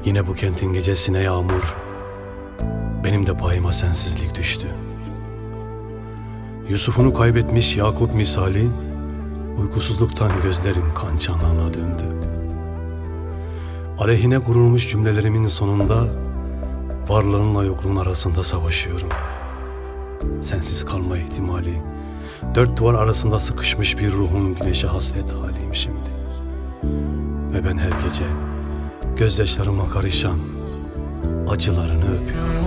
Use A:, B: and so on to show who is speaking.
A: Yine bu kentin gecesine yağmur, benim de payıma sensizlik düştü. Yusuf'unu kaybetmiş Yakup misali, uykusuzluktan gözlerim kan çanağına döndü. Aleyhine kurulmuş cümlelerimin sonunda, varlığınla yokluğun arasında savaşıyorum. Sensiz kalma ihtimali, dört duvar arasında sıkışmış bir ruhun güneşe hasret haliyim şimdi. Ve ben her gece gözyaşlarıma karışan acılarını öpüyorum.